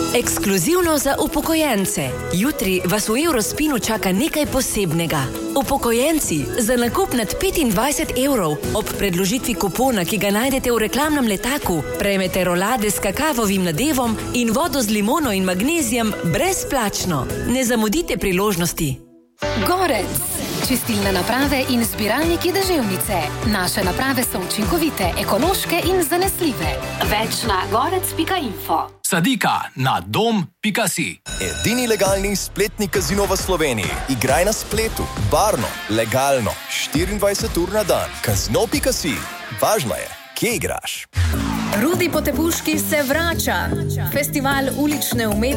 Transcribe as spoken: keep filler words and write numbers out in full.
Ekskluzivno za upokojence. Jutri vas v Eurospinu čaka nekaj posebnega. Upokojenci, za nakup nad petindvajset evrov ob predložitvi kupona, ki ga najdete v reklamnem letaku, prejmete rolade s kakavovim nadevom in vodo z limono in magnezijem brezplačno. Ne zamudite priložnosti. Gorec. Čistilne naprave in zbiralniki deževnice. Naše naprave so učinkovite, ekološke in zanesljive. Več na gorec pika info. Sadika na dom pika si. Edini legalni spletni kazino v Sloveniji. Igraj na spletu, barno, legalno, štiriindvajset ur na dan. Kazino pika si. Važno je, kje igraš. Rudi Potepuški se vrača. Festival ulične umetnosti